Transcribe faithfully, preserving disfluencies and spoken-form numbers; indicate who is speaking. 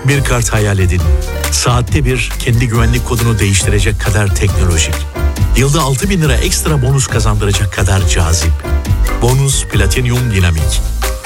Speaker 1: Bir kart hayal edin. Saatte bir kendi güvenlik kodunu değiştirecek kadar teknolojik. Yılda altı bin lira ekstra bonus kazandıracak kadar cazip. Bonus Platinum Dinamik.